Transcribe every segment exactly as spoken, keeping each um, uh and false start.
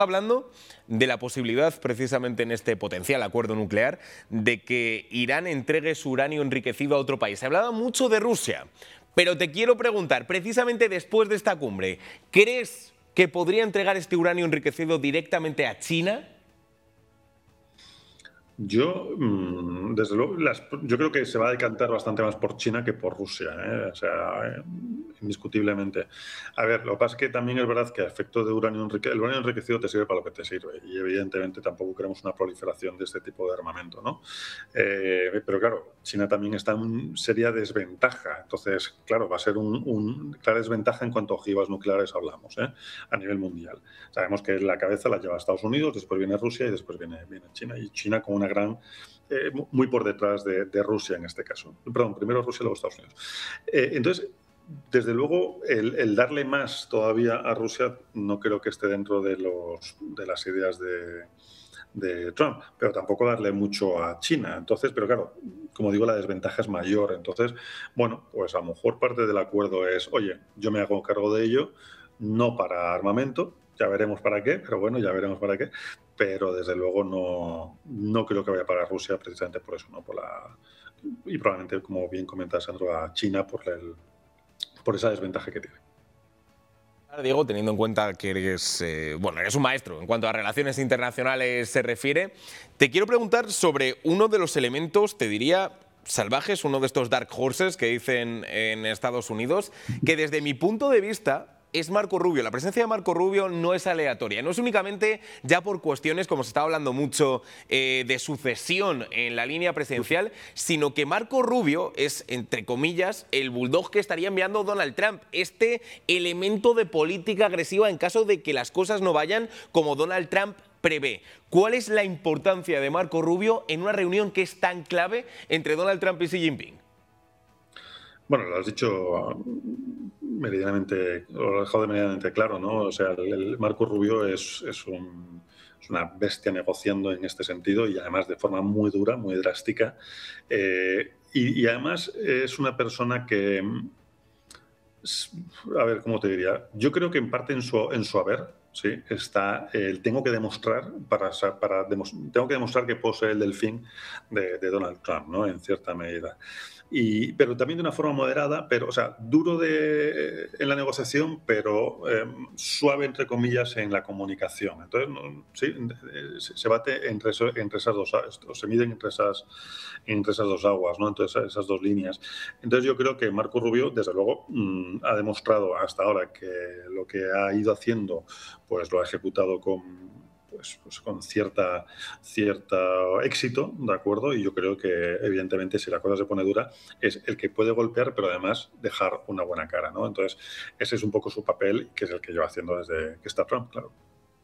Hablando de la posibilidad, precisamente en este potencial acuerdo nuclear, de que Irán entregue su uranio enriquecido a otro país. Se hablaba mucho de Rusia, pero te quiero preguntar, precisamente después de esta cumbre, ¿crees que podría entregar este uranio enriquecido directamente a China? Yo, desde luego, las, yo creo que se va a decantar bastante más por China que por Rusia, ¿eh? O sea, indiscutiblemente. A ver, lo que pasa es que también es verdad que a efecto de uranio enriquecido, el uranio enriquecido te sirve para lo que te sirve y evidentemente tampoco queremos una proliferación de este tipo de armamento, ¿no? Eh, pero claro, China también está en seria desventaja, entonces, claro, va a ser un, un clara desventaja en cuanto a ojivas nucleares hablamos, ¿eh? A nivel mundial. Sabemos que la cabeza la lleva Estados Unidos, después viene Rusia y después viene, viene China, y China con una gran, eh, muy por detrás de, de Rusia en este caso. Perdón, primero Rusia y luego Estados Unidos. Eh, entonces, desde luego, el, el darle más todavía a Rusia no creo que esté dentro de, los, de las ideas de, de Trump, pero tampoco darle mucho a China. Entonces, pero claro, como digo, la desventaja es mayor. Entonces, bueno, pues a lo mejor parte del acuerdo es, oye, yo me hago cargo de ello, no para armamento, ya veremos para qué, pero bueno, ya veremos para qué, pero desde luego no, no creo que vaya para Rusia precisamente por eso, ¿no? Por la, y probablemente, como bien comenta Sandro, a China por, el, por esa desventaja que tiene. Diego, teniendo en cuenta que eres, eh, bueno, eres un maestro en cuanto a relaciones internacionales se refiere, te quiero preguntar sobre uno de los elementos, te diría, salvajes, uno de estos dark horses que dicen en Estados Unidos, que desde mi punto de vista es Marco Rubio. La presencia de Marco Rubio no es aleatoria, no es únicamente ya por cuestiones, como se está hablando mucho, eh, de sucesión en la línea presidencial, sino que Marco Rubio es, entre comillas, el bulldog que estaría enviando Donald Trump, este elemento de política agresiva en caso de que las cosas no vayan como Donald Trump prevé. ¿Cuál es la importancia de Marco Rubio en una reunión que es tan clave entre Donald Trump y Xi Jinping? Bueno, lo has dicho meridianamente, lo has dejado de medianamente claro, ¿no? O sea, el, el Marco Rubio es, es, un, es una bestia negociando en este sentido y además de forma muy dura, muy drástica. Eh, y, y además es una persona que, a ver, ¿cómo te diría? Yo creo que en parte en su, en su haber, sí, está el tengo que demostrar para, para tengo que demostrar que puedo ser el delfín de, de Donald Trump, ¿no? En cierta medida. Y, pero también de una forma moderada, pero, o sea, duro de, en la negociación, pero eh, suave, entre comillas, en la comunicación. Entonces, no, sí, se bate entre, entre esas dos, o se miden entre esas, entre esas dos aguas, ¿no? Entonces, esas dos líneas. Entonces, yo creo que Marco Rubio, desde luego, mmm, ha demostrado hasta ahora que lo que ha ido haciendo, pues lo ha ejecutado con... Pues, pues con cierta, cierta éxito, ¿de acuerdo? Y yo creo que, evidentemente, si la cosa se pone dura, es el que puede golpear, pero además dejar una buena cara, ¿no? Entonces, ese es un poco su papel, que es el que lleva haciendo desde que está Trump, claro.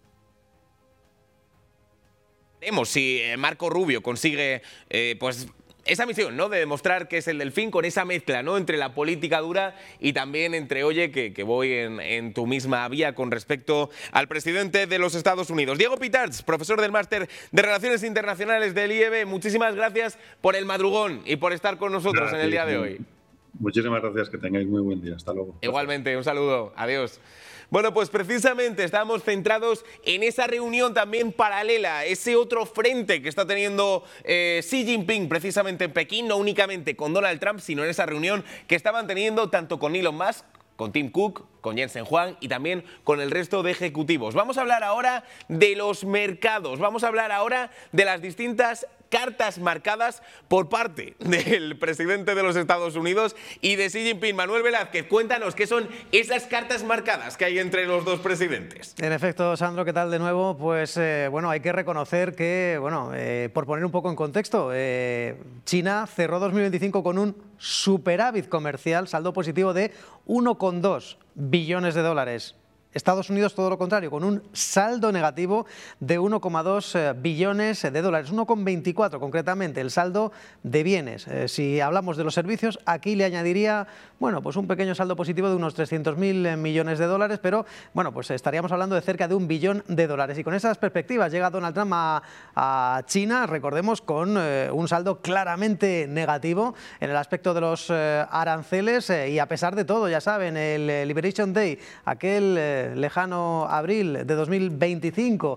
Veremos si Marco Rubio consigue, eh, pues... esa misión, ¿no?, de demostrar que es el delfín, con esa mezcla, ¿no?, entre la política dura y también entre, oye, que, que voy en, en tu misma vía con respecto al presidente de los Estados Unidos. Diego Pitarch, profesor del Máster de Relaciones Internacionales del I E B, muchísimas gracias por el madrugón y por estar con nosotros gracias, en el día de hoy. Muchísimas gracias, que tengáis muy buen día. Hasta luego. Igualmente, un saludo. Adiós. Bueno, pues precisamente estamos centrados en esa reunión también paralela, ese otro frente que está teniendo eh, Xi Jinping precisamente en Pekín, no únicamente con Donald Trump, sino en esa reunión que estaban teniendo tanto con Elon Musk, con Tim Cook, con Jensen Huang y también con el resto de ejecutivos. Vamos a hablar ahora de los mercados, vamos a hablar ahora de las distintas cartas marcadas por parte del presidente de los Estados Unidos y de Xi Jinping. Manuel Velázquez, cuéntanos qué son esas cartas marcadas que hay entre los dos presidentes. En efecto, Sandro, ¿qué tal de nuevo? Pues eh, bueno, hay que reconocer que, bueno, eh, por poner un poco en contexto, eh, China cerró dos mil veinticinco con un superávit comercial, saldo positivo de uno coma dos billones de dólares. Estados Unidos, todo lo contrario, con un saldo negativo de uno coma dos billones de dólares, uno coma veinticuatro concretamente, el saldo de bienes. Eh, si hablamos de los servicios, aquí le añadiría, bueno, pues un pequeño saldo positivo de unos trescientos mil millones de dólares, pero bueno, pues estaríamos hablando de cerca de un billón de dólares. Y con esas perspectivas llega Donald Trump a, a China, recordemos, con eh, un saldo claramente negativo en el aspecto de los eh, aranceles eh, y a pesar de todo, ya saben, el eh, Liberation Day, aquel... Eh, lejano abril de dos mil veinticinco